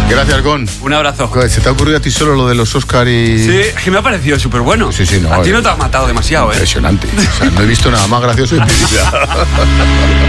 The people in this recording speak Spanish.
Gracias, Gon. Un abrazo. ¿Se te ha ocurrido a ti solo lo de los Oscar y...? Sí, es que me ha parecido súper bueno. Sí, no. A ti no te has matado demasiado, Impresionante. O sea, no he visto nada más gracioso en mi vida.